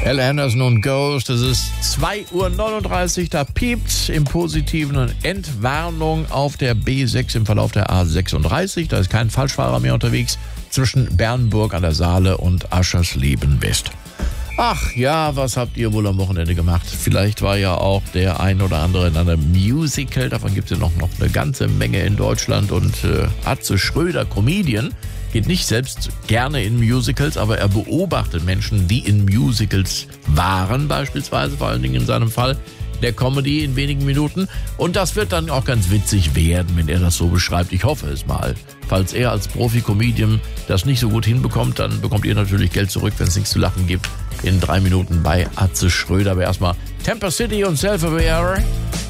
Al Anderson und Ghost, es ist 2:39 Uhr, da piept im Positiven eine Entwarnung auf der B6 im Verlauf der A36. Da ist kein Falschfahrer mehr unterwegs zwischen Bernburg an der Saale und Aschersleben West. Ach ja, was habt ihr wohl am Wochenende gemacht? Vielleicht war ja auch der ein oder andere in einem Musical, davon gibt es ja noch eine ganze Menge in Deutschland. Und Atze Schröder, Comedian, geht nicht selbst gerne in Musicals, aber er beobachtet Menschen, die in Musicals waren, beispielsweise, vor allen Dingen in seinem Fall der Comedy in wenigen Minuten. Und das wird dann auch ganz witzig werden, wenn er das so beschreibt. Ich hoffe es mal. Falls er als Profi-Comedian das nicht so gut hinbekommt, dann bekommt ihr natürlich Geld zurück, wenn es nichts zu lachen gibt. In 3 Minuten bei Atze Schröder. Aber erstmal Temper City und Self-Aware.